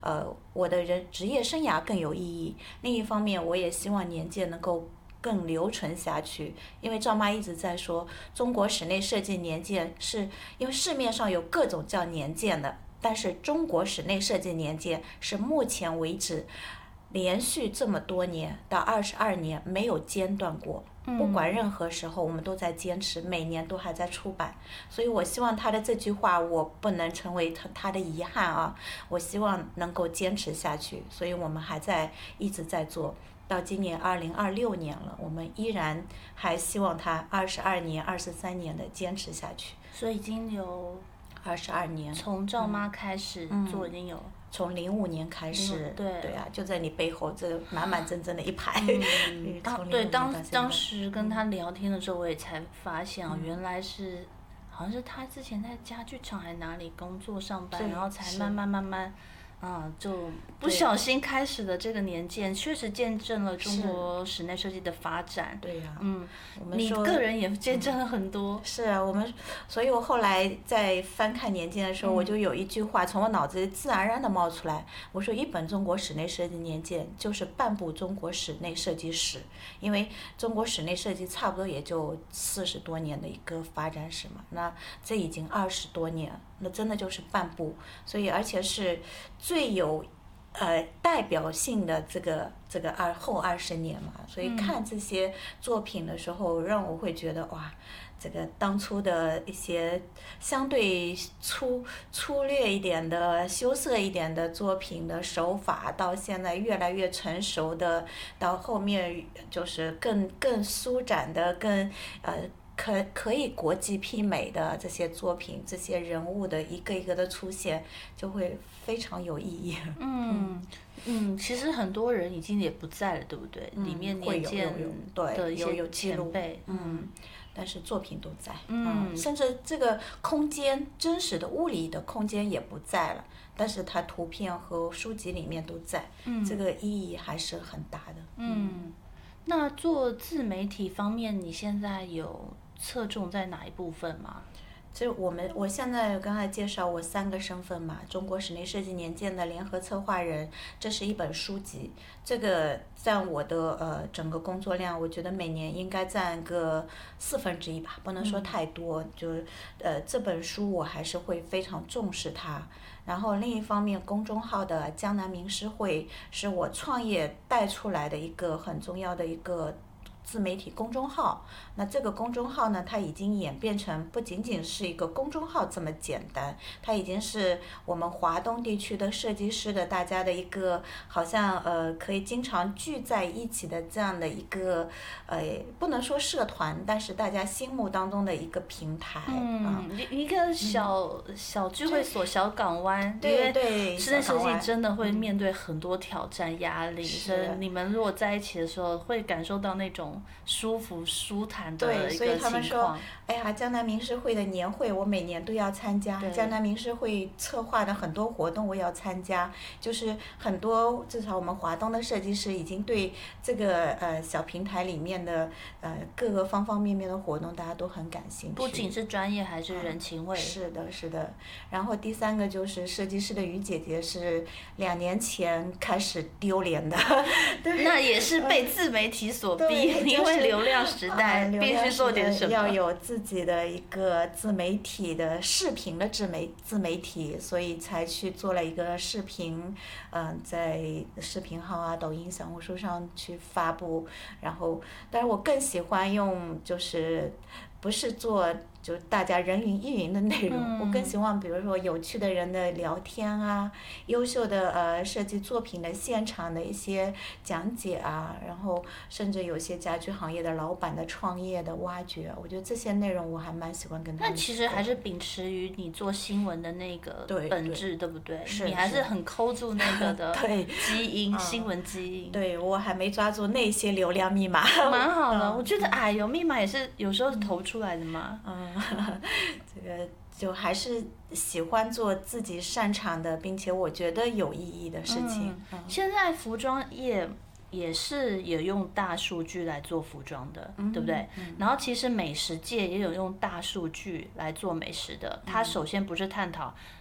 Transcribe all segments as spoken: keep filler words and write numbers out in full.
呃我的人职业生涯更有意义。另一方面，我也希望年鉴能够更留存下去，因为赵妈一直在说中国室内设计年鉴，是因为市面上有各种叫年鉴的，但是中国室内设计年鉴是目前为止连续这么多年到二十二年没有间断过，不管任何时候我们都在坚持，每年都还在出版。所以我希望他的这句话我不能成为他他的遗憾啊，我希望能够坚持下去，所以我们还在一直在做。到今年二零二六年了，我们依然还希望他二十二年、二十三年的坚持下去。 所以已经有二十二年， 从赵妈开始做，已经有、嗯、 从零五年开始， 对对啊，就在你背后这满满正正的一排。 嗯、当对当当时跟他聊天的时候，我也才发现啊、嗯，原来是好像是他之前在家具厂还哪里工作上班，然后才慢慢慢慢。嗯，就不小心开始的这个年鉴，确实见证了中国室内设计的发展。 对呀、啊， 嗯， 我们你个人也见证了很多。 嗯、是啊，我们，所以我后来在翻看年鉴的时候，嗯、我就有一句话从我脑子里自然而然的冒出来，我说一本中国室内设计年鉴就是半部中国室内设计史，因为中国室内设计差不多也就四十多年的一个发展史嘛，那这已经二十多年。那真的就是半部，所以而且是最有呃代表性的这个这个二后二十年嘛，所以看这些作品的时候，让我会觉得哇，这个当初的一些相对粗粗略一点的、羞涩一点的作品的手法，到现在越来越成熟的，到后面就是更更舒展的、更呃。可可以国际媲美的这些作品，这些人物的一个一个的出现，就会非常有意义。 嗯嗯，其实很多人已经也不在了，对不对？ 嗯、 里面年鉴的一些前辈， 嗯，但是作品都在， 嗯， 嗯甚至这个空间真实的物理的空间也不在了，但是它图片和书籍里面都在， 嗯， 这个意义还是很大的。 嗯，嗯那做自媒体方面，你现在有侧重在哪一部分吗？ 就我们我现在刚才介绍我三个身份嘛，中国室内设计年鉴的联合策划人，这是一本书籍，这个占我的呃整个工作量，我觉得每年应该占个四分之一吧，不能说太多，嗯、就呃这本书我还是会非常重视它。然后另一方面，公众号的江南名师会是我创业带出来的一个很重要的一个自媒体公众号。那这个公众号呢，它已经演变成不仅仅是一个公众号这么简单，它已经是我们华东地区的设计师的大家的一个好像呃可以经常聚在一起的这样的一个呃不能说社团，但是大家心目当中的一个平台。 嗯，啊、一个小、嗯、小聚会所、小港湾。 对对， 室内设计真的会面对很多挑战、压力，所以你们如果在一起的时候，会感受到那种舒服、舒坦。 对，所以他们说，哎呀，江南名师会的年会我每年都要参加，江南名师会策划的很多活动我要参加，就是很多至少我们华东的设计师已经对这个呃小平台里面的呃各个方方面面的活动大家都很感兴趣。 不仅是专业，还是人情味。 嗯、是的，是的。然后第三个就是设计师的于姐姐是两年前开始丢脸的，对， 那也是被自媒体所逼，就是、因为流量时代。 呃必须做点什么， 要有自己的一个自媒体的视频的自媒自媒体，所以才去做了一个视频，嗯、呃，在视频号啊、抖音、小红书上去发布。然后，但是我更喜欢用，就是不是做就大家人云亦云的内容， 嗯、 我更希望比如说有趣的人的聊天啊，优秀的呃设计作品的现场的一些讲解啊，然后甚至有些家居行业的老板的创业的挖掘，我觉得这些内容我还蛮喜欢跟他们。 那其实还是秉持于你做新闻的那个本质， 对, 对不对？ 是， 你还是很抠住那个的基因， 对新闻基因。 对，我还没抓住那些流量密码。 蛮好的，我觉得哎呦，密码也是有时候投出来的嘛。 嗯。这个就还是喜欢做自己擅长的，并且我觉得有意义的事情。 嗯嗯、现在服装业也是有用大数据来做服装的， 嗯、 对不对？ 嗯、 然后其实美食界也有用大数据来做美食的。它首先不是探讨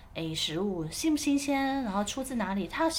哎，食物新不新鲜，然后出自哪里，它